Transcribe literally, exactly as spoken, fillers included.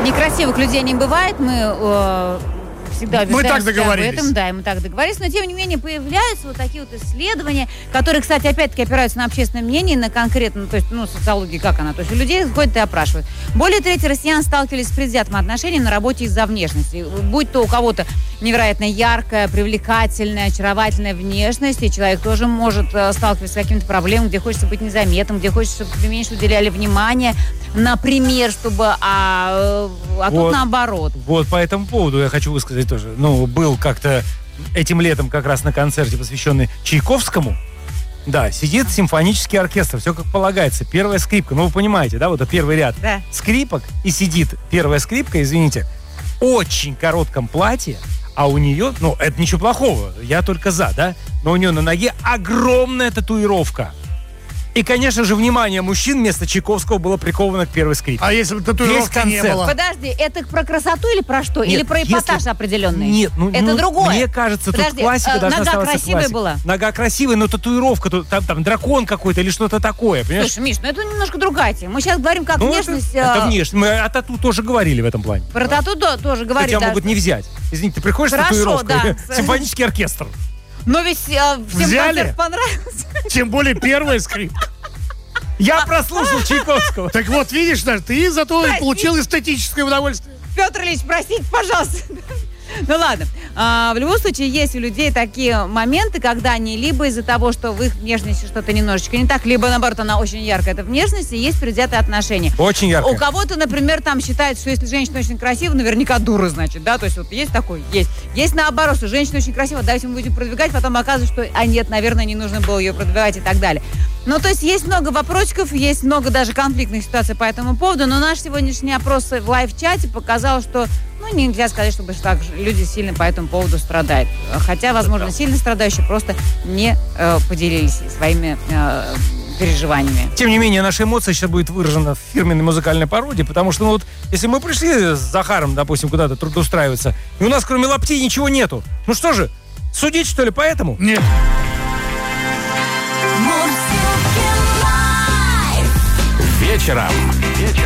некрасивых людей не бывает. Мы э, всегда Мы так договорились. об этом. Да, мы так договорились. Но, тем не менее, появляются вот такие вот исследования, которые, кстати, опять-таки опираются на общественное мнение, на конкретно, то есть, ну, социологии, как она. То есть, у людей ходят и опрашивают. Более трети россиян сталкивались с предвзятым отношением на работе из-за внешности. Будь то у кого-то невероятно яркая, привлекательная, очаровательная внешность, и человек тоже может э, сталкиваться с какими-то проблемами, где хочется быть незаметным, где хочется, чтобы тебе меньше уделяли внимания, например, чтобы... А, а вот, тут наоборот. Вот по этому поводу я хочу высказать тоже. Ну, был как-то этим летом как раз на концерте, посвященный Чайковскому. Да, сидит симфонический оркестр, все как полагается. Первая скрипка, ну вы понимаете, да, вот это первый ряд Да. скрипок, и сидит первая скрипка, извините, в очень коротком платье, а у нее, ну, это ничего плохого, я только за, да, но у нее на ноге огромная татуировка. И, конечно же, внимание мужчин вместо Чайковского было приковано к первой скрипке. А если бы татуировки не было? Подожди, это про красоту или про что? Нет, или про эпатаж если... определенный? Нет, ну, это ну, другое. Мне кажется, Подожди, тут классика э, должна нога оставаться красивая классикой. была? Нога красивая, но татуировка, тут, там, там дракон какой-то или что-то такое, понимаешь? Слушай, Миш, ну это немножко другая тема. Мы сейчас говорим, как ну, внешность... Это, это э, внешность. Мы о тату тоже говорили в этом плане. Про тату да, тоже говорили. Тебя да, могут что... не взять. Извините, ты приходишь Хорошо, с татуировкой, да. симфонический оркестр. Но ведь э, всем Взяли? концерт понравился. Тем более первая скрипка. Я прослушал Чайковского. Так вот, видишь, даже ты зато Простите. получил эстетическое удовольствие. Петр Ильич, простите, пожалуйста. Ну ладно. А, в любом случае, есть у людей такие моменты, когда они либо из-за того, что в их внешности что-то немножечко не так, либо, наоборот, она очень яркая, это внешность, и есть предвзятые отношения. Очень ярко. У кого-то, например, там считают, что если женщина очень красивая, наверняка дура, значит, да, то есть вот есть такой, есть. Есть наоборот, что женщина очень красивая, давайте мы будем продвигать, потом оказывается, что, а нет, наверное, не нужно было ее продвигать и так далее. Ну, то есть есть много вопросиков, есть много даже конфликтных ситуаций по этому поводу, но наш сегодняшний опрос в лайв-чате показал, что, ну, нельзя сказать, чтобы так люди сильно по этому поводу страдают. Хотя, возможно, сильно страдающие просто не э, поделились своими э, переживаниями. Тем не менее, наша эмоция сейчас будет выражена в фирменной музыкальной пародии, потому что, ну вот, если мы пришли с Захаром, допустим, куда-то трудоустраиваться, и у нас кроме лаптей ничего нету, ну что же, судить, что ли, поэтому? Нет. Вечером. Вечером.